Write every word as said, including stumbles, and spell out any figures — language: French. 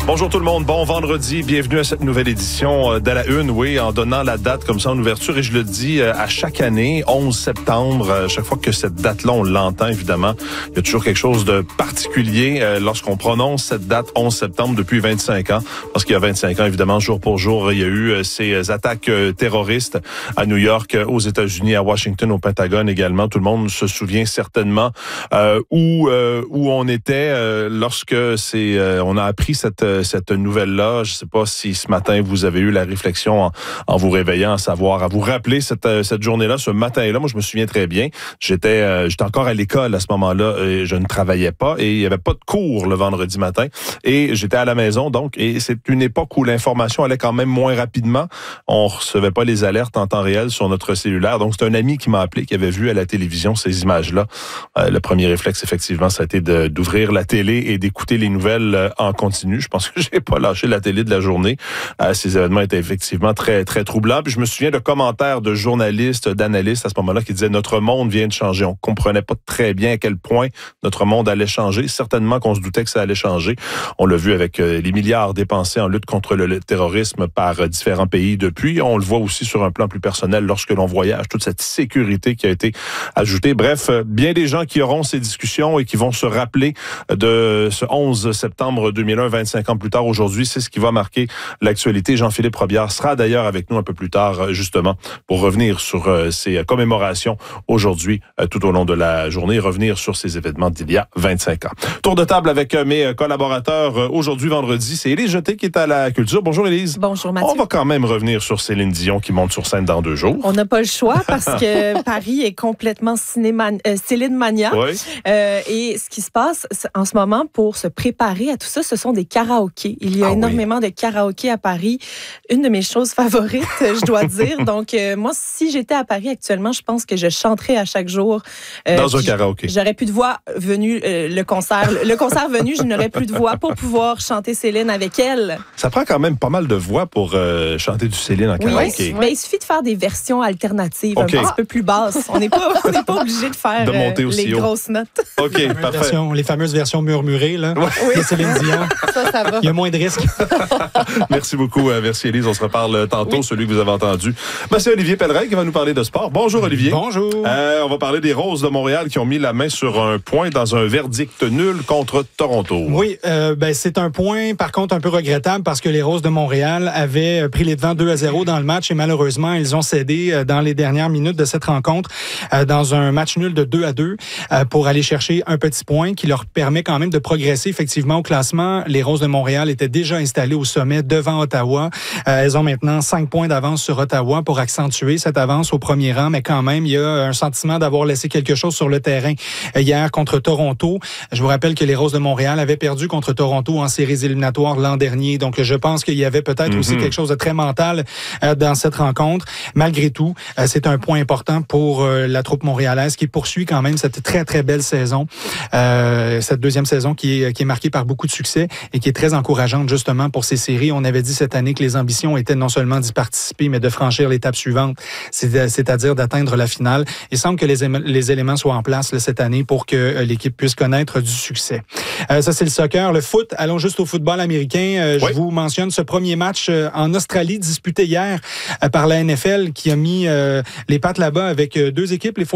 Bonjour tout le monde, bon vendredi, bienvenue à cette nouvelle édition d'À la Une, oui, en donnant la date comme ça en ouverture, et je le dis à chaque année, onze septembre, chaque fois que cette date-là, on l'entend évidemment, il y a toujours quelque chose de particulier lorsqu'on prononce cette date onze septembre depuis vingt-cinq ans, parce qu'il y a vingt-cinq ans, évidemment, jour pour jour, il y a eu ces attaques terroristes à New York, aux États-Unis, à Washington, au Pentagone également. Tout le monde se souvient certainement euh, où euh, où on était euh, lorsque c'est euh, on a appris cette cette nouvelle-là. Je ne sais pas si ce matin, vous avez eu la réflexion en, en vous réveillant, à savoir, à vous rappeler cette, cette journée-là, ce matin-là. Moi, je me souviens très bien. J'étais euh, j'étais encore à l'école à ce moment-là. Et je ne travaillais pas et il n'y avait pas de cours le vendredi matin. Et j'étais à la maison, donc. Et c'est une époque où l'information allait quand même moins rapidement. On ne recevait pas les alertes en temps réel sur notre cellulaire. Donc, c'est un ami qui m'a appelé, qui avait vu à la télévision ces images-là. Euh, le premier réflexe, effectivement, ça a été de, d'ouvrir la télé et d'écouter les nouvelles en continu. Je pense que j'ai pas lâché la télé de la journée. Euh, ces événements étaient effectivement très, très troublants. Puis je me souviens de commentaires de journalistes, d'analystes à ce moment-là qui disaient « Notre monde vient de changer ». On comprenait pas très bien à quel point notre monde allait changer. Certainement qu'on se doutait que ça allait changer. On l'a vu avec euh, les milliards dépensés en lutte contre le, le terrorisme par euh, différents pays depuis. On le voit aussi sur un plan plus personnel lorsque l'on voyage. Toute cette sécurité qui a été ajoutée. Bref, euh, bien des gens qui auront ces discussions et qui vont se rappeler de ce onze septembre deux mille un, vingt-cinq ans plus tard aujourd'hui. C'est ce qui va marquer l'actualité. Jean-Philippe Robillard sera d'ailleurs avec nous un peu plus tard, justement, pour revenir sur euh, ces commémorations aujourd'hui, euh, tout au long de la journée, revenir sur ces événements d'il y a vingt-cinq ans. Tour de table avec euh, mes collaborateurs euh, aujourd'hui, vendredi. C'est Élise Jeté qui est à la culture. Bonjour Élise. Bonjour Mathieu. On va quand même revenir sur Céline Dion qui monte sur scène dans deux jours. On n'a pas le choix parce que Paris est complètement cinéma, euh, Céline Mania. Oui. Euh, et ce qui se passe en ce moment pour se préparer à tout ça, ce sont des karaokés. Il y a ah énormément oui. de karaokés à Paris. Une de mes choses favorites, je dois dire. Donc, euh, moi, si j'étais à Paris actuellement, je pense que je chanterais à chaque jour. Euh, Dans un karaoké. J'aurais plus de voix venu euh, le concert. Le concert venu, je n'aurais plus de voix pour pouvoir chanter Céline avec elle. Ça prend quand même pas mal de voix pour euh, chanter du Céline en oui, karaoké. Ben, il suffit de faire des versions alternatives, okay. un petit peu plus basses. On n'est pas, on n'est pas obligé de faire de monter euh, aussi les haut. grosses notes. OK, les parfait. Versions, les fameuses versions murmurées, là. Oui. De Céline Dion. Ça, ça va. Il y a moins de risques. Merci beaucoup. Euh, merci, Élise. On se reparle tantôt, oui. celui que vous avez entendu. Ben, c'est Olivier Pellerin qui va nous parler de sport. Bonjour, Olivier. Bonjour. Euh, on va parler des Roses de Montréal qui ont mis la main sur un point dans un verdict nul contre Toronto. Oui, euh, ben, c'est un point, par contre, un peu regrettable parce que les Roses de Montréal avaient pris les devants deux à zéro dans le match et malheureusement, ils ont cédé dans les dernières minutes de cette rencontre euh, dans un match nul de deux à deux euh, pour aller chercher un petit point qui leur permet quand même de progresser effectivement au classement. Les Roses de Montréal étaient déjà installées au sommet devant Ottawa. Euh, elles ont maintenant cinq points d'avance sur Ottawa pour accentuer cette avance au premier rang, mais quand même, il y a un sentiment d'avoir laissé quelque chose sur le terrain hier contre Toronto. Je vous rappelle que les Roses de Montréal avaient perdu contre Toronto en séries éliminatoires l'an dernier, donc je pense qu'il y avait peut-être mm-hmm. aussi quelque chose de très mental euh, dans cette rencontre. Malgré tout, euh, c'est un point important pour euh, la troupe montréalaise qui poursuit quand même cette très, très belle saison, euh, cette deuxième saison qui est, qui est marquée par beaucoup de succès et qui est très encourageante justement pour ces séries. On avait dit cette année que les ambitions étaient non seulement d'y participer, mais de franchir l'étape suivante, c'est-à-dire d'atteindre la finale. Il semble que les, éme- les éléments soient en place là, cette année pour que euh, l'équipe puisse connaître du succès. Euh, ça, c'est le soccer. Le foot, allons juste au football américain. Euh, oui. Je vous mentionne ce premier match euh, en Australie disputé hier euh, par la N F L qui a mis euh, les pattes là-bas avec euh, deux équipes, les